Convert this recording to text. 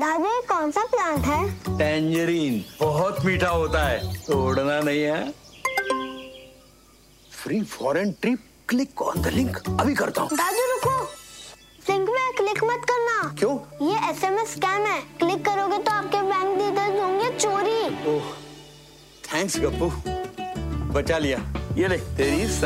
दादू ये कौन सा प्लांट है? टैंजरीन, बहुत मीठा होता है, तोड़ना नहीं है। Free foreign trip, click on the link. अभी करता हूँ। दादू रुको, लिंक में क्लिक मत करना। क्यों? ये SMS स्कैम है, क्लिक करोगे तो आपके बैंक डिटेल्स होंगे चोरी। ओह, थैंक्स गप्पू, बचा लिया। ये ले तेरी